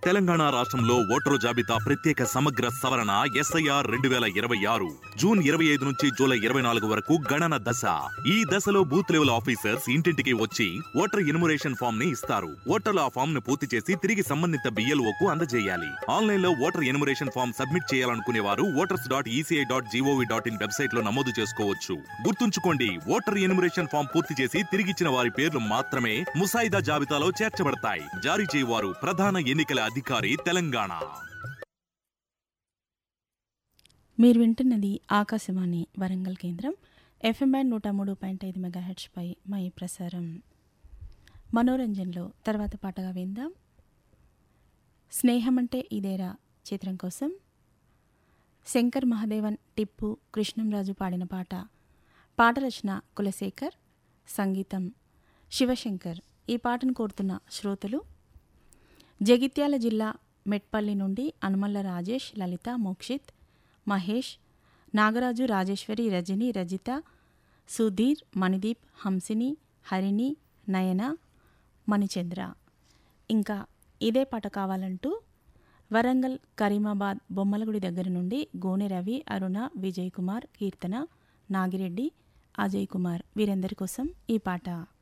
తెలంగాణ రాష్ట్రంలో ఓటరు జాబితా ప్రత్యేక సమగ్ర సవరణ SIR 2026 జూన్ 25 నుంచి జూలై 24 వరకు గణన దశ. ఈ దశలో బూత్ లెవెల్ ఆఫీసర్స్ ఇంటింటికి వచ్చి ఓటర్ ఎన్యుమరేషన్ ఫామ్ ని ఇస్తారు. ఓటర్లు ఆ ఫామ్ ను పూర్తి చేసి తిరిగి సంబంధిత BLOకు అందజేయాలి. ఆన్లైన్ లో ఓటర్ ఎన్యుమరేషన్ ఫామ్ సబ్మిట్ చేయాలనుకునే వారు voters.eci.gov.in వెబ్సైట్ లో నమోదు చేసుకోవచ్చు. గుర్తుంచుకోండి, ఓటర్ ఎన్యుమరేషన్ ఫామ్ పూర్తి చేసి తిరిగిచ్చిన వారి పేర్లు మాత్రమే ముసాయిదా జాబితాలో చేర్చబడతాయి. జారీ చేయవారు ప్రధాన ఎన్నికల అధికారి, తెలంగాణ. మీరు వింటున్నది ఆకాశవాణి వరంగల్ కేంద్రం. FM బ్యాండ్ 103.5 మెగాహెర్ట్జ్ పై మా ఈ ప్రసారం. మనోరంజన్లో తర్వాత పాటగా విందాం. స్నేహమంటే ఇదేరా చిత్రం కోసం శంకర్ మహాదేవన్, టిప్పు, కృష్ణంరాజు పాడిన పాట. పాట రచన కులశేఖర్, సంగీతం శివశంకర్. ఈ పాటను కోరుతున్న శ్రోతలు జగిత్యాల జిల్లా మెట్పల్లి నుండి అనుమల్ల రాజేష్, లలిత, మోక్షిత్, మహేష్, నాగరాజు, రాజేశ్వరి, రజని, రజిత, సుధీర్, మణిదీప్, హంసిని, హరిణి, నయన, మణిచంద్ర. ఇంకా ఇదే పాట కావాలంటూ వరంగల్, కరీమాబాద్, బొమ్మలగుడి దగ్గర నుండి గోనె రవి, అరుణ, విజయ్ కుమార్, కీర్తన, నాగిరెడ్డి, అజయ్ కుమార్ వీరందరి కోసం ఈ పాట.